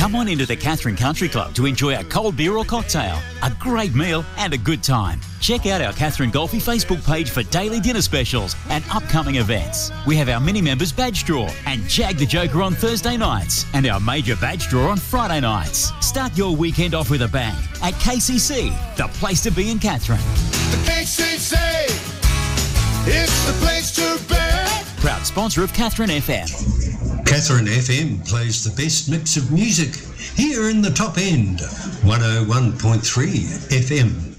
Come on into the Katherine Country Club to enjoy a cold beer or cocktail, a great meal and a good time. Check out our Katherine Golfy Facebook page for daily dinner specials and upcoming events. We have our mini members badge draw and Jag the Joker on Thursday nights and our major badge draw on Friday nights. Start your weekend off with a bang at KCC, the place to be in Katherine. The KCC, it's the place to be. Proud sponsor of Katherine FM. Katherine FM plays the best mix of music here in the top end, 101.3 FM.